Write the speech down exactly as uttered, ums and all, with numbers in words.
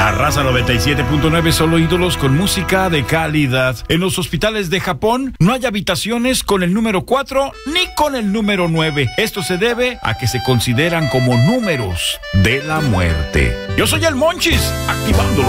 La Raza noventa y siete punto nueve, solo ídolos con música de calidad. En los hospitales de Japón no hay habitaciones con el número cuatro ni con el número nueve. Esto se debe a que se consideran como números de la muerte. Yo soy el Monchis, activando